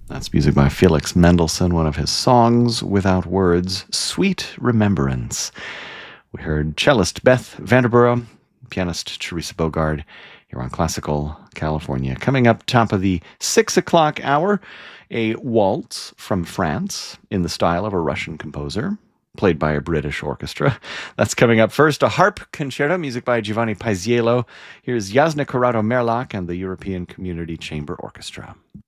That's music by Felix Mendelssohn, one of his songs without words, Sweet Remembrance. We heard cellist Beth Vanderborough, pianist Teresa Bogard here on Classical California. Coming up top of the 6 o'clock hour, a waltz from France in the style of a Russian composer, played by a British orchestra. That's coming up first. A harp concerto, music by Giovanni Paisiello. Here's Jasna Corrado Merlach and the European Community Chamber Orchestra.